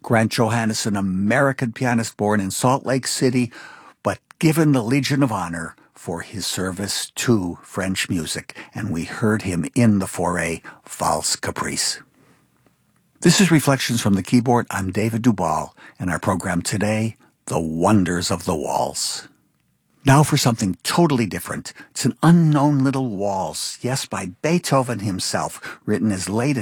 Grant Johannes, an American pianist born in Salt Lake City, but given the Legion of Honor for his service to French music, and we heard him in the Fauré Valse Caprice. This is Reflections from the Keyboard. I'm David Duvall, and our program today, The Wonders of the Waltz. Now for something totally different. It's an unknown little waltz, yes, by Beethoven himself, written as late